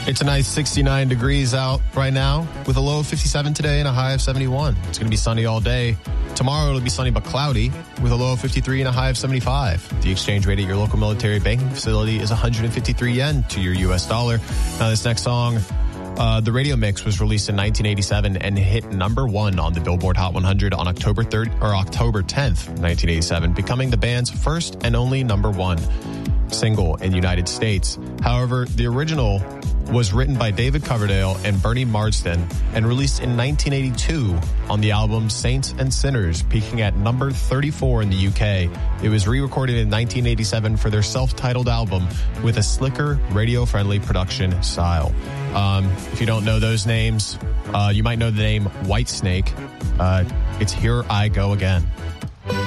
It's a nice 69 degrees out right now with a low of 57 today and a high of 71. It's going to be sunny all day. Tomorrow it'll be sunny but cloudy with a low of 53 and a high of 75. The exchange rate at your local military banking facility is 153 yen to your U.S. dollar. Now this next song, the radio mix was released in 1987 and hit number 1 on the Billboard Hot 100 on October 10th, 1987, becoming the band's first and only number 1 single in the United States. However, the original was written by David Coverdale and Bernie Marsden and released in 1982 on the album Saints and Sinners, peaking at number 34 in the UK. It was re-recorded in 1987 for their self-titled album with a slicker, radio-friendly production style. If you don't know those names, you might know the name Whitesnake. It's Here I Go Again.